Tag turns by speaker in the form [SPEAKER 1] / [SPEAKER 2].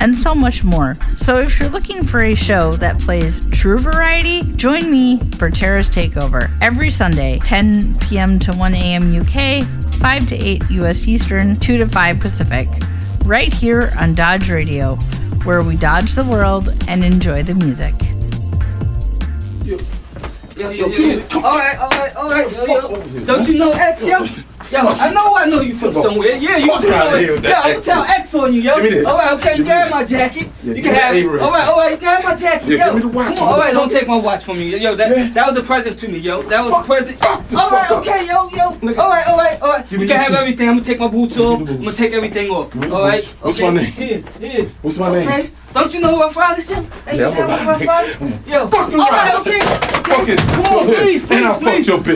[SPEAKER 1] and so much more. So if you're looking for a show that plays true variety, join me for Tara's Takeover every Sunday, 10 p.m. to 1 a.m. UK, 5 to 8 US Eastern, 2 to 5 Pacific, right here on Dodge Radio, where we dodge the world and enjoy the music.
[SPEAKER 2] Yo. All right. Yo. Don't you know X, yo? Yo, I know you from somewhere. Yeah, you do know it. Yo, I'm gonna tell X on you, yo.
[SPEAKER 3] Give me this.
[SPEAKER 2] All right, okay, you can have my jacket.
[SPEAKER 3] Yeah,
[SPEAKER 2] You can have it. All right, you can have my jacket,
[SPEAKER 3] Yeah,
[SPEAKER 2] yo.
[SPEAKER 3] give me the watch,
[SPEAKER 2] Come on, all right, don't take my watch from me, yo. That was a present to me, yo. That was a present. All right, okay, yo. All right. You can have everything. I'm gonna take my boots off. I'm gonna take everything off. All right.
[SPEAKER 3] What's my name?
[SPEAKER 2] Here.
[SPEAKER 3] What's my name?
[SPEAKER 2] Okay. Don't you know who our father is? Ain't you know who our father? Yo.
[SPEAKER 3] Fucking
[SPEAKER 2] all right,
[SPEAKER 3] right.
[SPEAKER 2] okay.
[SPEAKER 3] Fucking.
[SPEAKER 2] Come on, please.
[SPEAKER 3] And I fucked your bitch.